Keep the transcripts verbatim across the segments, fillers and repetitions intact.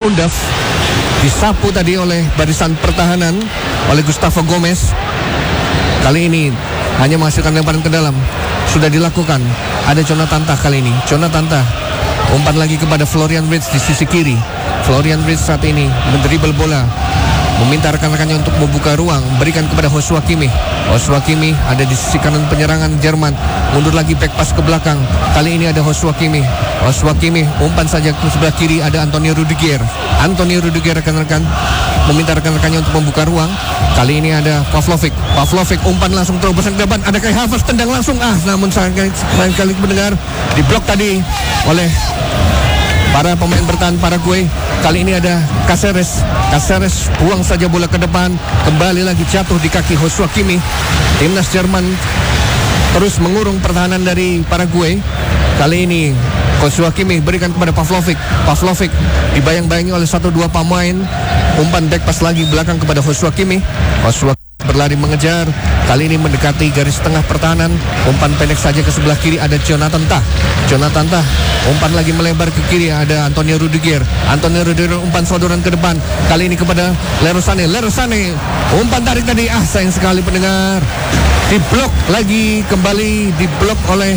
Undaf disapu tadi oleh barisan pertahanan oleh Gustavo Gomez. Kali ini hanya menghasilkan lemparan ke dalam. Sudah dilakukan. Ada Jonathan Tah kali ini. Jonathan Tah umpan lagi kepada Florian Wirtz di sisi kiri. Florian Wirtz saat ini mendribel bola, meminta rekan-rekannya untuk membuka ruang, berikan kepada Joshua Kimmich. Joshua Kimmich ada di sisi kanan penyerangan Jerman, mundur lagi back pass ke belakang. Kali ini ada Joshua Kimmich. Joshua Kimmich umpan saja ke sebelah kiri, ada Antonio Rudiger. Antonio Rudiger rekan-rekan meminta rekan-rekannya untuk membuka ruang. Kali ini ada Pavlovic. Pavlovic umpan langsung terobosan ke depan, ada Kai Havertz tendang langsung. Ah, namun sayang kali mendengar diblok tadi oleh para pemain bertahan Paraguay. Kali ini ada Caceres. Caceres buang saja bola ke depan, kembali lagi jatuh di kaki Joshua Kimmich. Timnas Jerman terus mengurung pertahanan dari Paraguay. Kali ini Joshua Kimmich berikan kepada Pavlovic. Pavlovic dibayang-bayangi oleh satu dua pemain. Umpan back pass lagi belakang kepada Joshua Kimmich. Joshua berlari mengejar, kali ini mendekati garis tengah pertahanan. Umpan pendek saja ke sebelah kiri, ada Jonathan Tah. Jonathan Tah umpan lagi melebar ke kiri, ada Antonio Rudiger. Antonio Rudiger umpan sodoran ke depan, kali ini kepada Leroy Sané. Leroy Sané umpan tarik tadi, ah sayang sekali pendengar, diblok lagi, kembali diblok oleh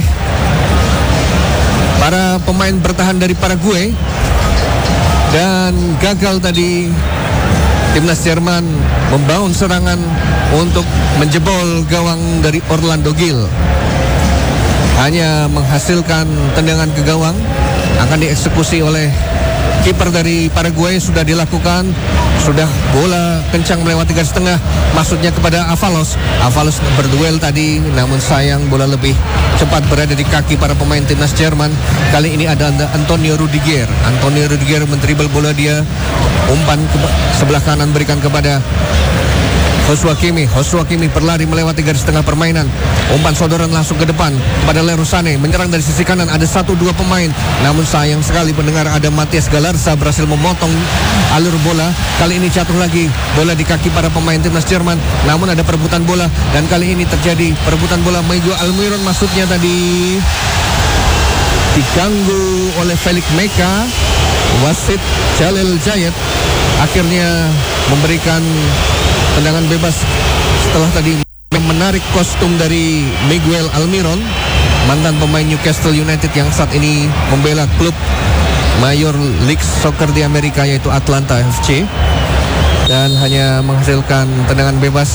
para pemain bertahan dari Paraguay. Dan gagal tadi timnas Jerman membangun serangan untuk menjebol gawang dari Orlando Gil. Hanya menghasilkan tendangan ke gawang, akan dieksekusi oleh kiper dari Paraguay. Sudah dilakukan, sudah bola kencang melewati garis tengah, maksudnya kepada Avalos. Avalos berduel tadi, namun sayang bola lebih cepat berada di kaki para pemain timnas Jerman. Kali ini ada Antonio Rudiger. Antonio Rudiger mendribel bola, dia umpan ke sebelah kanan, berikan kepada Joshua Kimmich. Joshua Kimmich berlari melewati garis tengah permainan, umpan sodoran langsung ke depan pada Leroy Sané, menyerang dari sisi kanan, ada satu dua pemain, namun sayang sekali pendengar, ada Matias Galarza berhasil memotong alur bola. Kali ini jatuh lagi bola di kaki para pemain timnas Jerman, namun ada perebutan bola, dan kali ini terjadi perebutan bola. Miguel Almiron maksudnya tadi diganggu oleh Felix Meka. Wasit Jalil Jayet akhirnya memberikan tendangan bebas setelah tadi menarik kostum dari Miguel Almiron, mantan pemain Newcastle United yang saat ini membela klub Major League Soccer di Amerika, yaitu Atlanta F C, dan hanya menghasilkan tendangan bebas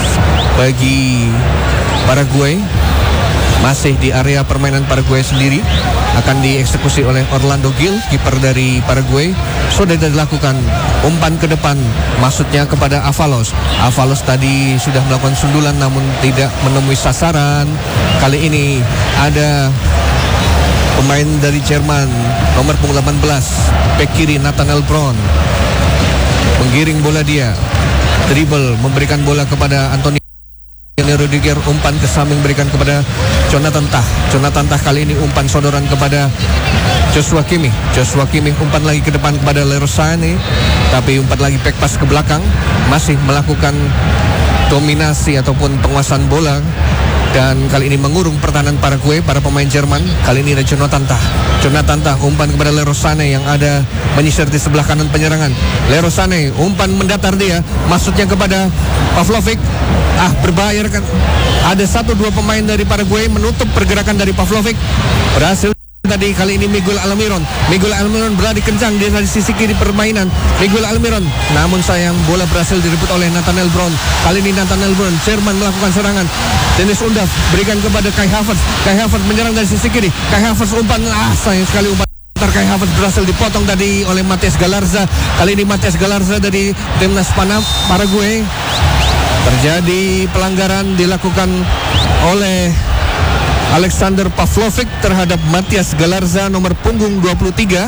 bagi Paraguay. Masih di area permainan Paraguay sendiri, akan dieksekusi oleh Orlando Gil, kiper dari Paraguay. Sudah dilakukan umpan ke depan, maksudnya kepada Avalos. Avalos tadi sudah melakukan sundulan namun tidak menemui sasaran. Kali ini ada pemain dari Jerman nomor punggung delapan belas, bek kiri Nathanael Braun, menggiring bola, dia dribble memberikan bola kepada Antonio Rudiger, umpan ke samping berikan kepada Jonathan Tah. Jonathan Tah kali ini umpan sodoran kepada Joshua Kimmich. Joshua Kimmich umpan lagi ke depan kepada Leroy Sané, tapi umpan lagi back pass ke belakang, masih melakukan dominasi ataupun penguasaan bola, dan kali ini mengurung pertahanan Paraguay, para pemain Jerman. Kali ini ada Jonathan Tah. Jonathan Tah umpan kepada Leroy Sané yang ada menyisir di sebelah kanan penyerangan. Leroy Sané umpan mendatar, dia maksudnya kepada Pavlovic. Ah, berbahaya kan. Ada satu dua pemain dari Paraguay menutup pergerakan dari Pavlovic. Berhasil tadi, kali ini Miguel Almiron. Miguel Almiron berlari kencang di sisi kiri permainan. Miguel Almiron, namun sayang bola berhasil direbut oleh Nathanael Braun. Kali ini Nathanael Braun, Jerman melakukan serangan. Dennis Undaf berikan kepada Kai Havertz. Kai Havertz menyerang dari sisi kiri. Kai Havertz umpan, ah sayang sekali umpan. Kai Havertz berhasil dipotong tadi oleh Matias Galarza. Kali ini Matias Galarza dari timnas Panam Paraguay. Terjadi pelanggaran dilakukan oleh Alexander Pavlovic terhadap Matias Galarza nomor punggung dua puluh tiga,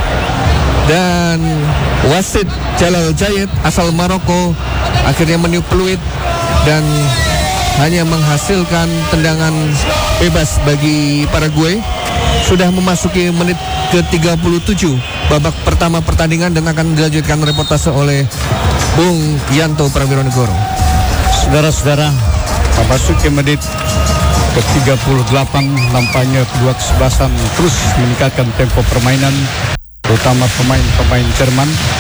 dan wasit Jalal Jayet asal Maroko akhirnya meniup peluit dan hanya menghasilkan tendangan bebas bagi Paraguay. Sudah memasuki menit ke tiga puluh tujuh babak pertama pertandingan, dan akan dilanjutkan reportase oleh Bung Yanto Prawironegoro. Saudara-saudara, memasuki menit ke tiga puluh delapan, nampaknya kedua kesebelasan terus meningkatkan tempo permainan, terutama pemain-pemain Jerman.